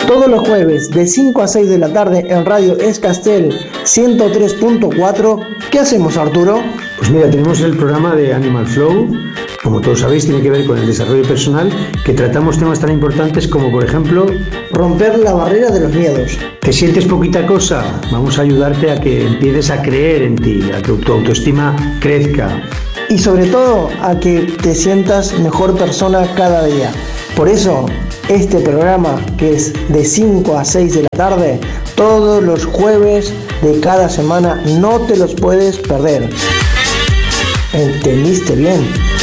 Todos los jueves de 5 a 6 de la tarde en Radio Escastel 103.4. ¿Qué hacemos, Arturo? Pues mira, tenemos el programa de Animal Flow. Como todos sabéis, tiene que ver con el desarrollo personal, que tratamos temas tan importantes como, por ejemplo, romper la barrera de los miedos. ¿Te sientes poquita cosa? Vamos a ayudarte a que empieces a creer en ti, a que tu autoestima crezca. Y sobre todo, a que te sientas mejor persona cada día. Por eso, este programa, que es de 5 a 6 de la tarde, todos los jueves de cada semana, no te los puedes perder. ¿Entendiste bien?